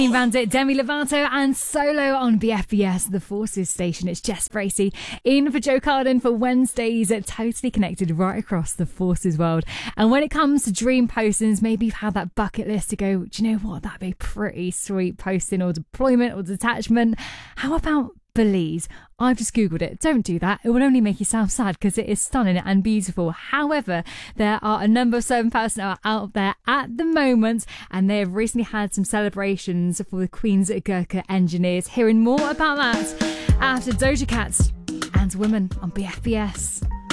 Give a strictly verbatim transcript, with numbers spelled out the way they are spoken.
Bandit, Demi Lovato and Solo on B F B S, the Forces station. It's Jess Bracey in for Joe Carden for Wednesdays at Totally Connected right across the Forces world. And when it comes to dream postings, maybe you've had that bucket list to go, do you know what, that'd be pretty sweet posting or deployment or detachment. How about Belize? I've just googled it. Don't do that. It will only make you sound sad because it is stunning and beautiful. However, there are a number of certain personnel out there at the moment, and they have recently had some celebrations for the Queen's Gurkha engineers. Hearing more about that after Doja Cat and Women on B F B S.